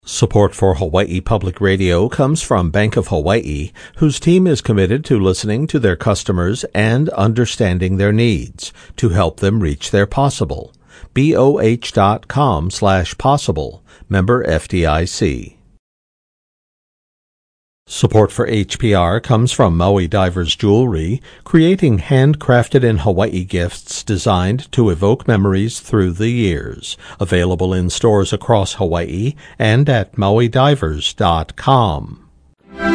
Support for Hawaii Public Radio comes from Bank of Hawaii, whose team is committed to listening to their customers and understanding their needs to help them reach their possible. BOH.com/possible. Member FDIC. Support for HPR comes from Maui Divers Jewelry, creating handcrafted in Hawaii gifts designed to evoke memories through the years. Available in stores across Hawaii and at mauidivers.com.